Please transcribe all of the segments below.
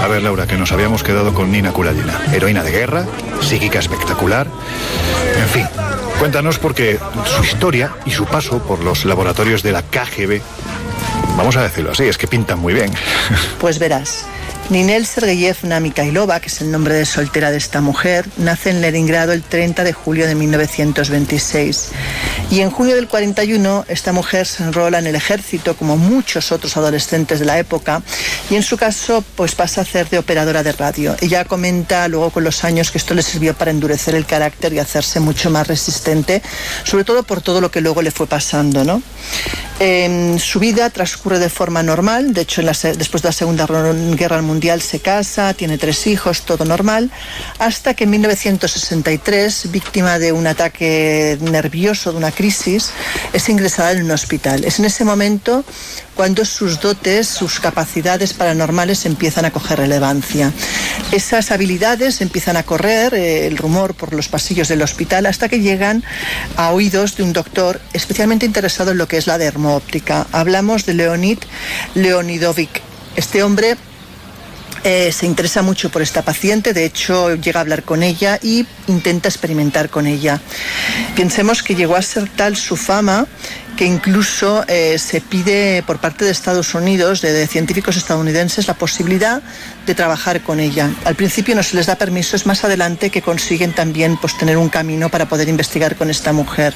A ver, Laura, que nos habíamos quedado con Nina Kuladina. Heroína de guerra, psíquica espectacular. En fin, cuéntanos porque su historia y su paso por los laboratorios de la KGB, vamos a decirlo así, es que pintan muy bien. Pues verás. Ninel Sergeyevna Mikhailova, que es el nombre de soltera de esta mujer, nace en Leningrado el 30 de julio de 1926. Y en junio del 41, esta mujer se enrola en el ejército, como muchos otros adolescentes de la época, y en su caso, pues pasa a ser de operadora de radio. Ella comenta luego con los años que esto le sirvió para endurecer el carácter y hacerse mucho más resistente, sobre todo por todo lo que luego le fue pasando, ¿no? Su vida transcurre de forma normal. De hecho, después de la Segunda Guerra Mundial se casa, tiene 3 hijos, todo normal, hasta que en 1963, víctima de un ataque nervioso, de una crisis, es ingresada en un hospital. Es en ese momento cuando sus dotes, sus capacidades paranormales empiezan a coger relevancia. Esas habilidades empiezan a correr el rumor por los pasillos del hospital hasta que llegan a oídos de un doctor especialmente interesado en lo que es la dermoóptica. Hablamos de Leonid Leonidovich. Este hombre se interesa mucho por esta paciente, de hecho llega a hablar con ella y intenta experimentar con ella. Pensemos que llegó a ser tal su fama que incluso se pide por parte de Estados Unidos, de científicos estadounidenses, la posibilidad de trabajar con ella. Al principio no se les da permiso, es más adelante que consiguen también pues, tener un camino para poder investigar con esta mujer.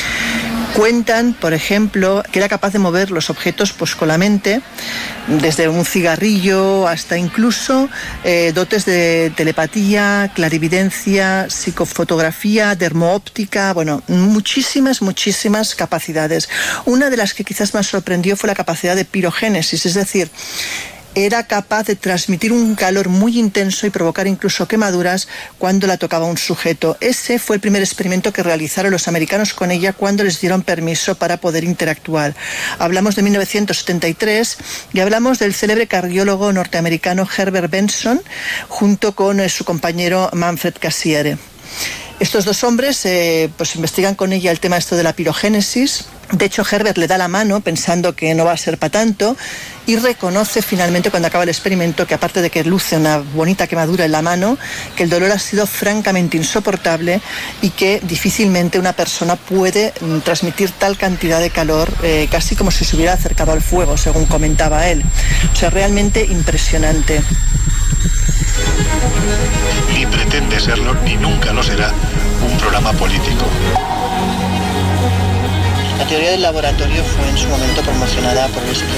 Cuentan, por ejemplo, que era capaz de mover los objetos pues, con la mente, desde un cigarrillo hasta incluso dotes de telepatía, clarividencia, psicofotografía, dermoóptica, bueno, muchísimas capacidades. Una de las que quizás más sorprendió fue la capacidad de pirogénesis, es decir, era capaz de transmitir un calor muy intenso y provocar incluso quemaduras cuando la tocaba un sujeto. Ese fue el primer experimento que realizaron los americanos con ella cuando les dieron permiso para poder interactuar. Hablamos de 1973 y hablamos del célebre cardiólogo norteamericano Herbert Benson junto con su compañero Manfred Cassiere. Estos 2 hombres pues investigan con ella el tema esto de la pirogénesis. De hecho, Herbert le da la mano pensando que no va a ser para tanto y reconoce finalmente cuando acaba el experimento que aparte de que luce una bonita quemadura en la mano, que el dolor ha sido francamente insoportable y que difícilmente una persona puede transmitir tal cantidad de calor, casi como si se hubiera acercado al fuego, según comentaba él. O sea, realmente impresionante. Ni pretende serlo, ni nunca lo será, un programa político. La teoría del laboratorio fue en su momento promocionada por el